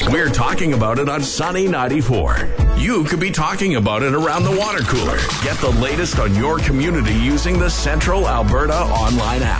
We're talking about it on Sunny 94. You could be talking about it around the water cooler. Get the latest on your community using the Central Alberta online app.